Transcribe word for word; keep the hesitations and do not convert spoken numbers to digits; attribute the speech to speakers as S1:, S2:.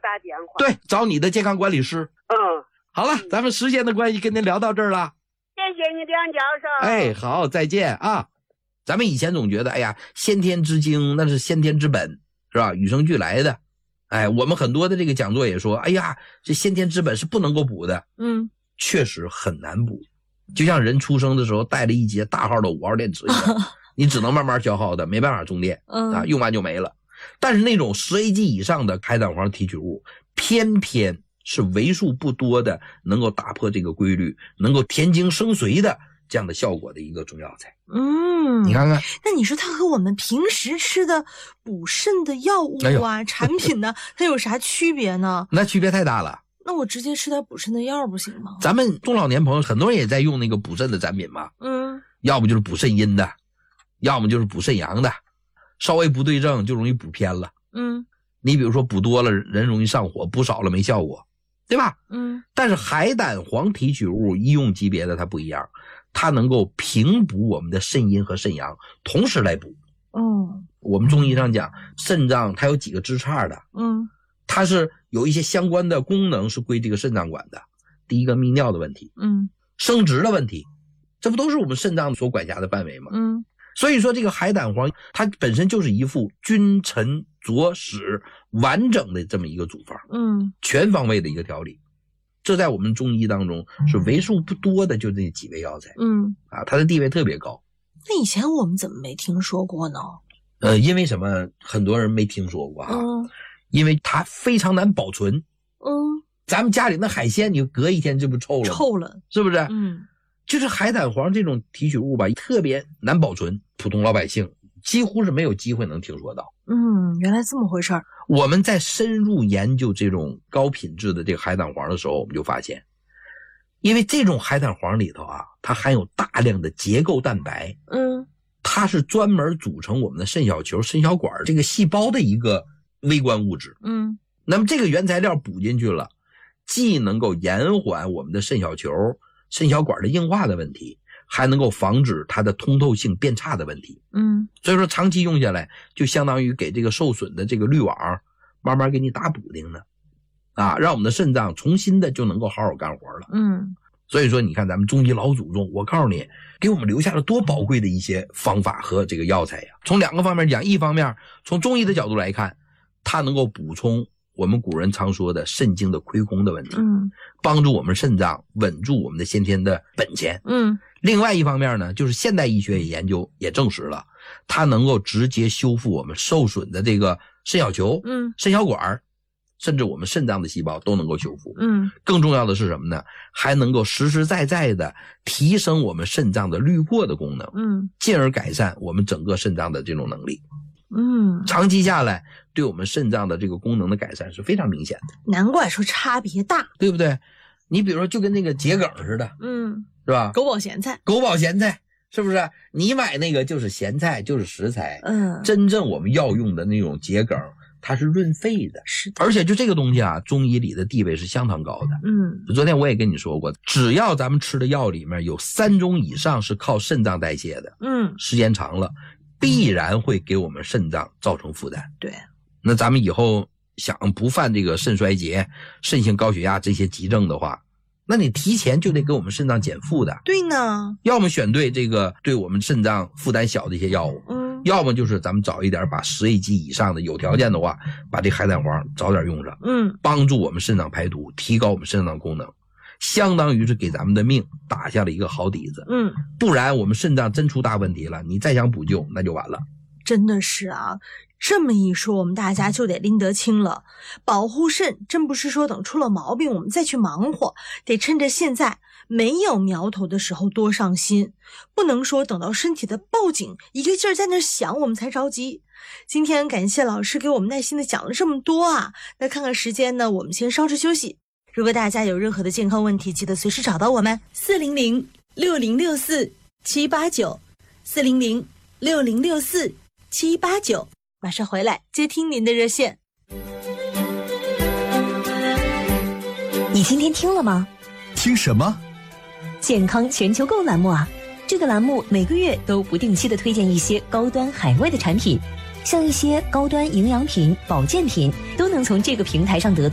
S1: 打电话。
S2: 对，找你的健康管理师。
S1: 嗯，
S2: 好了，咱们时间的关系，跟您聊到这儿了。
S1: 谢谢你，梁教授。
S2: 哎，好，再见啊。咱们以前总觉得，哎呀，先天之精那是先天之本，是吧？与生俱来的。哎，我们很多的这个讲座也说，哎呀，这先天之本是不能够补的。
S3: 嗯，
S2: 确实很难补。就像人出生的时候带了一节大号的五号电池一样，你只能慢慢消耗的，没办法充电，
S3: 嗯
S2: 啊，用完就没了。但是那种十 A G 以上的海胆黄提取物，偏偏是为数不多的能够打破这个规律，能够填精生髓的这样的效果的一个中药材。
S3: 嗯，
S2: 你看看，
S3: 那你说它和我们平时吃的补肾的药物啊、哎、产品呢，它有啥区别呢？
S2: 那区别太大了。
S3: 那我直接吃点补肾的药不行吗？
S2: 咱们中老年朋友很多人也在用那个补肾的产品嘛，
S3: 嗯，
S2: 要不就是补肾阴的，要么就是补肾阳的，稍微不对症就容易补偏了。
S3: 嗯，
S2: 你比如说补多了人容易上火，补少了没效果，对吧？
S3: 嗯，
S2: 但是海胆黄提取物医用级别的它不一样，它能够平补我们的肾阴和肾阳，同时来补。
S3: 哦，
S2: 我们中医上讲，肾脏它有几个支叉的，
S3: 嗯，
S2: 它是有一些相关的功能是归这个肾脏管的。第一个泌尿的问题，
S3: 嗯，
S2: 生殖的问题，这不都是我们肾脏所管辖的范围吗？
S3: 嗯，
S2: 所以说这个海胆黄它本身就是一副君臣佐使完整的这么一个组方，
S3: 嗯，
S2: 全方位的一个调理。这在我们中医当中是为数不多的，就这几味药材。
S3: 嗯，
S2: 啊，它的地位特别高。
S3: 那以前我们怎么没听说过呢？
S2: 呃，因为什么？很多人没听说过啊。
S3: 嗯，
S2: 因为它非常难保存。
S3: 嗯，
S2: 咱们家里那海鲜，你隔一天这不臭了吗？
S3: 臭了，
S2: 是不是？
S3: 嗯，
S2: 就是海胆黄这种提取物吧，特别难保存，普通老百姓几乎是没有机会能听说到。
S3: 嗯，原来这么回事儿。
S2: 我们在深入研究这种高品质的这个海胆黄的时候，我们就发现，因为这种海胆黄里头啊，它含有大量的结构蛋白，
S3: 嗯，
S2: 它是专门组成我们的肾小球、肾小管这个细胞的一个微观物质。
S3: 嗯，
S2: 那么这个原材料补进去了，既能够延缓我们的肾小球、肾小管的硬化的问题，还能够防止它的通透性变差的问题。
S3: 嗯，
S2: 所以说长期用下来，就相当于给这个受损的这个滤网慢慢给你打补丁呢，啊，让我们的肾脏重新的就能够好好干活了。
S3: 嗯，
S2: 所以说你看咱们中医老祖宗，我告诉你，给我们留下了多宝贵的一些方法和这个药材呀。从两个方面讲，一方面从中医的角度来看，它能够补充我们古人常说的肾精的亏空的问题，
S3: 嗯，
S2: 帮助我们肾脏稳住我们的先天的本钱。
S3: 嗯，
S2: 另外一方面呢，就是现代医学也研究也证实了，它能够直接修复我们受损的这个肾小球、
S3: 嗯，
S2: 肾小管，甚至我们肾脏的细胞都能够修复。
S3: 嗯，
S2: 更重要的是什么呢？还能够实实在在的提升我们肾脏的滤过的功能，
S3: 嗯，
S2: 进而改善我们整个肾脏的这种能力。
S3: 嗯，
S2: 长期下来，对我们肾脏的这个功能的改善是非常明显的。
S3: 难怪说差别大，
S2: 对不对？你比如说就跟那个桔梗似的，
S3: 嗯，
S2: 是吧？
S3: 狗宝咸菜，
S2: 狗宝咸菜是不是？你买那个就是咸菜，就是食材。
S3: 嗯，
S2: 真正我们要用的那种桔梗，它是润肺的。
S3: 是的，
S2: 而且就这个东西啊，中医里的地位是相当高的。
S3: 嗯，
S2: 昨天我也跟你说过，只要咱们吃的药里面有三种以上是靠肾脏代谢的，
S3: 嗯，
S2: 时间长了必然会给我们肾脏造成负担。
S3: 对，
S2: 那咱们以后想不犯这个肾衰竭、肾性高血压这些急症的话，那你提前就得给我们肾脏减负的。
S3: 对呢，
S2: 要么选对这个对我们肾脏负担小的一些药物，
S3: 嗯，
S2: 要么就是咱们早一点把十 A G 以上的，有条件的话，把这海胆黄早点用上，
S3: 嗯，
S2: 帮助我们肾脏排毒，提高我们肾脏功能，相当于是给咱们的命打下了一个好底子。
S3: 嗯，
S2: 不然我们肾脏真出大问题了，你再想补救那就完了。
S3: 真的是啊，这么一说，我们大家就得拎得清了。保护肾真不是说等出了毛病我们再去忙活，得趁着现在没有苗头的时候多上心，不能说等到身体的报警一个劲儿在那响我们才着急。今天感谢老师给我们耐心的讲了这么多啊，那看看时间呢，我们先稍事休息。如果大家有任何的健康问题，记得随时找到我们四零零六零六四七八九 四零零六零六四七八九，马上回来接听您的热线。
S4: 你今天听了吗？
S5: 听什么？
S4: 健康全球购栏目啊！这个栏目每个月都不定期的推荐一些高端海外的产品，像一些高端营养品、保健品都能从这个平台上得到。